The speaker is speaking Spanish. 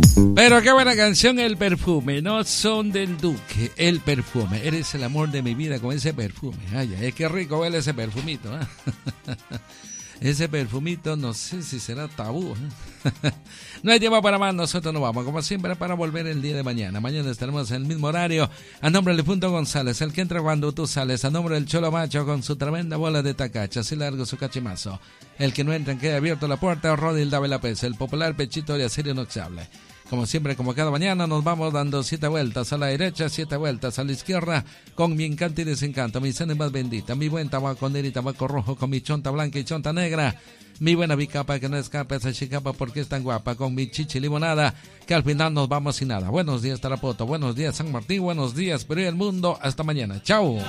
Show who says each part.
Speaker 1: Pero qué buena canción, El Perfume. No son del Duque, El Perfume. Eres el amor de mi vida con ese perfume. Ay, ay, qué rico huele ese perfumito, ¿eh? Ese perfumito no sé si será tabú, ¿eh? No hay tiempo para más, nosotros nos vamos como siempre para volver el día de mañana. Mañana estaremos en el mismo horario. A nombre de Punto González, el que entra cuando tú sales. A nombre del Cholo Macho con su tremenda bola de tacacha, así largo su cachimazo. El que no entra queda abierto la puerta, Rodil Dávila Pez, el popular pechito de acero inoxidable. Como siempre, como cada mañana, nos vamos dando 7 vueltas a la derecha, 7 vueltas a la izquierda, con mi encanto y desencanto, mi cena más bendita, mi buen tabaco negro y tabaco rojo, con mi chonta blanca y chonta negra, mi buena bicapa que no escapa esa chicapa porque es tan guapa, con mi chichi limonada, que al final nos vamos sin nada. Buenos días, Tarapoto, buenos días, San Martín, buenos días, Perú y el mundo, hasta mañana, chao.